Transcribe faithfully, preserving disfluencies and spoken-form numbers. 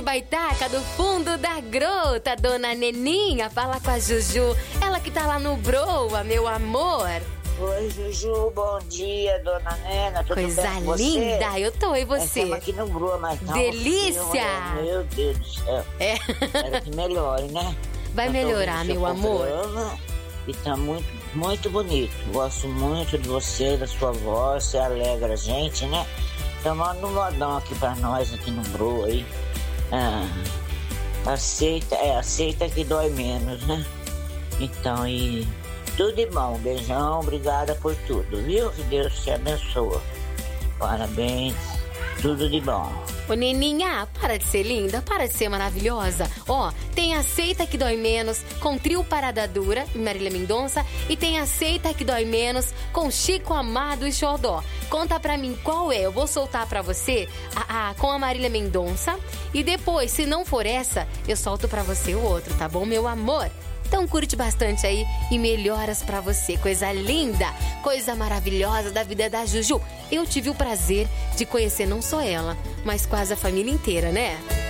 Baitaca, do fundo da grota, dona Neninha, fala com a Juju. Ela que tá lá no Broa, meu amor. Oi, Juju, bom dia, dona Nena, tudo Coisa bem com linda, você? eu tô, e você? Estamos aqui no Broa, mas não. Delícia! Filme, meu Deus do céu. É. Espero que melhore, né? Vai Eu tô melhorar, ouvindo meu seu amor. programa E tá muito, muito bonito. Gosto muito de você, da sua voz, você alegra a gente, né? Então manda um modão aqui pra nós, aqui no Broa aí. Ah, aceita, é, aceita que dói menos, né? Então, e tudo de bom. Beijão, obrigada por tudo, viu? Que Deus te abençoe. Parabéns, tudo de bom. Ô, Neninha, para de ser linda, para de ser maravilhosa. Ó, tem Aceita que Dói Menos com Trio Parada Dura, Marília Mendonça, e tem Aceita que Dói Menos com Chico Amado e Xodó. Conta pra mim qual é, eu vou soltar pra você a, a, com a Marília Mendonça, e depois, se não for essa, eu solto pra você o outro, tá bom, meu amor? Então curte bastante aí e melhoras pra você. Coisa linda, coisa maravilhosa da vida da Juju. Eu tive o prazer de conhecer não só ela, mas quase a família inteira, né?